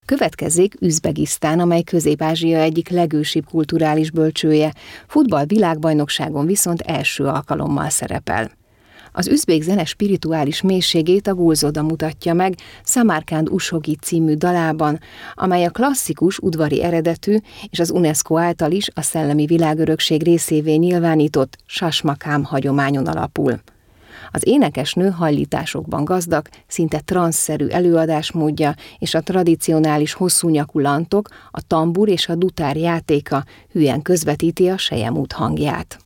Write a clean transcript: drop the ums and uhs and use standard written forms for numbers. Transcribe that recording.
Következzék Üzbegisztán, amely Közép-Ázsia egyik legősibb kulturális bölcsője, futball világbajnokságon viszont első alkalommal szerepel. Az üzbék zene spirituális mélységét a Gulzoda mutatja meg Samarkand Ushogi című dalában, amely a klasszikus udvari eredetű és az UNESCO által is a szellemi világörökség részévé nyilvánított sasmakám hagyományon alapul. Az énekesnő hajlításokban gazdag, szinte transzszerű előadásmódja és a tradicionális hosszúnyakú lantok, a tambur és a dutár játéka hülyen közvetíti a selyemút hangját.